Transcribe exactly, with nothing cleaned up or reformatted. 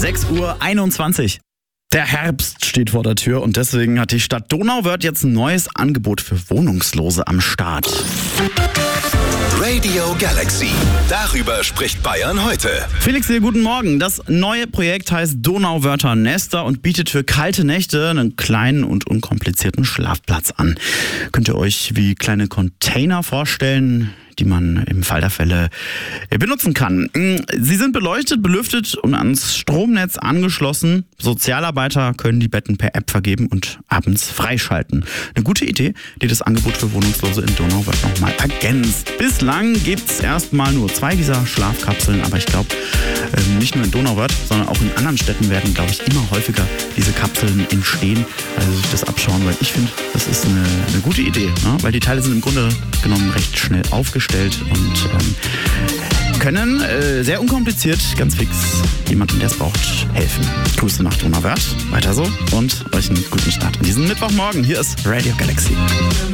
sechs Uhr einundzwanzig. Der Herbst steht vor der Tür und deswegen hat die Stadt Donauwörth jetzt ein neues Angebot für Wohnungslose am Start. Radio Galaxy. Darüber spricht Bayern heute. Felix hier, guten Morgen. Das neue Projekt heißt Donauwörther Nester und bietet für kalte Nächte einen kleinen und unkomplizierten Schlafplatz an. Könnt ihr euch wie kleine Container vorstellen, die man im Fall der Fälle benutzen kann. Sie sind beleuchtet, belüftet und ans Stromnetz angeschlossen. Sozialarbeiter können die Betten per App vergeben und abends freischalten. Eine gute Idee, die das Angebot für Wohnungslose in Donauwörth nochmal ergänzt. Bislang gibt es erstmal nur zwei dieser Schlafkapseln, aber ich glaube, nicht nur in Donauwörth, sondern auch in anderen Städten werden, glaube ich, immer häufiger diese Kapseln entstehen, also sich das abschauen, weil ich finde, das ist eine, eine gute Idee, ne? Weil die Teile sind im Grunde genommen recht schnell aufgestellt und ähm, können äh, sehr unkompliziert, ganz fix, jemandem, der es braucht, helfen. Grüße nach Donauwörth, weiter so und euch einen guten Start in diesen Mittwochmorgen. Hier ist Radio Galaxy.